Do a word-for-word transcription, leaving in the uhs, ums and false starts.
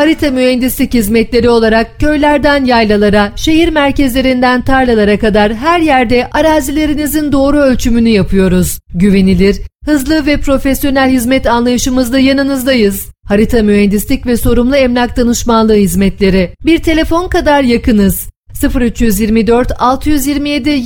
Harita mühendislik hizmetleri olarak köylerden yaylalara, şehir merkezlerinden tarlalara kadar her yerde arazilerinizin doğru ölçümünü yapıyoruz. Güvenilir, hızlı ve profesyonel hizmet anlayışımızla yanınızdayız. Harita mühendislik ve sorumlu emlak danışmanlığı hizmetleri. Bir telefon kadar yakınız. sıfır üç yüz yirmi dört altı yüz yirmi yedi